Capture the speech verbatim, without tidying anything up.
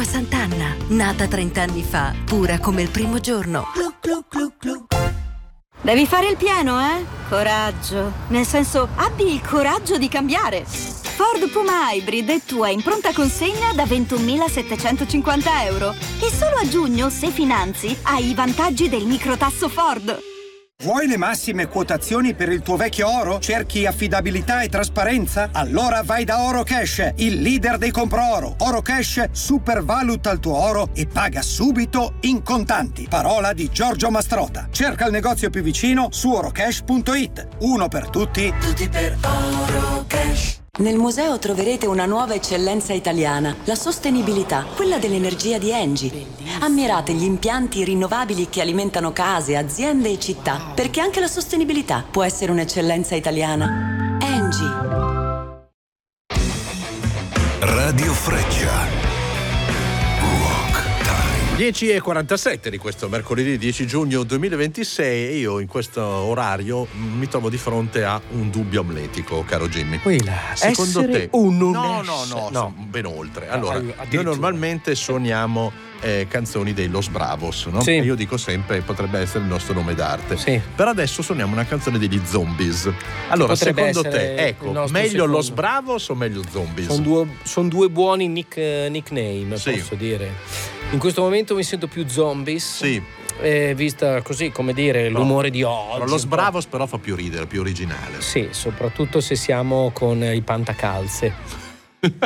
Acqua Sant'Anna, nata trent'anni fa, pura come il primo giorno. Glu, glu, glu, glu. Devi fare il pieno, eh? Coraggio. Nel senso, abbi il coraggio di cambiare. Ford Puma Hybrid è tua in pronta consegna da ventunomilasettecentocinquanta euro. E solo a giugno, se finanzi, hai i vantaggi del microtasso Ford. Vuoi le massime quotazioni per il tuo vecchio oro? Cerchi affidabilità e trasparenza? Allora vai da Oro Cash, il leader dei compro-oro. Oro Cash supervaluta il tuo oro e paga subito in contanti. Parola di Giorgio Mastrota. Cerca il negozio più vicino su orocash punto it. Uno per tutti, tutti per Oro Cash. Nel museo troverete una nuova eccellenza italiana, la sostenibilità, quella dell'energia di Engie. Ammirate gli impianti rinnovabili che alimentano case, aziende e città, perché anche la sostenibilità può essere un'eccellenza italiana. Engie. Radio Freccia. dieci e quarantasette di questo mercoledì dieci giugno duemilaventisei e io in questo orario mi trovo di fronte a un dubbio amletico, caro Jimmy. Quella, secondo essere te un no, non no, no, no, ben oltre. Allora, No, noi normalmente suoniamo eh, canzoni dei Los Bravos, no? Sì. E io dico sempre potrebbe essere il nostro nome d'arte. Sì. Però adesso suoniamo una canzone degli Zombies. Allora, potrebbe secondo te, essere il ecco, nostro meglio secondo. Los Bravos o meglio Zombies? Sono due, son due buoni nick, nickname, Sì. posso dire. In questo momento mi sento più Zombies. Sì. Eh, vista così, come dire, No. l'umore di oggi. Los un po'. Bravos però fa più ridere, più originale. Sì, soprattutto se siamo con i pantacalze.